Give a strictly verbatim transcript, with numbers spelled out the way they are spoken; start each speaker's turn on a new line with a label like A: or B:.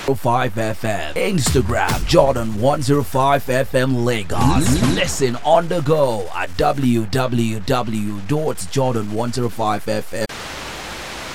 A: five F M. Instagram Jordan one oh five F M Lagos. Listen on the go at w w w dot jordan one oh five f m.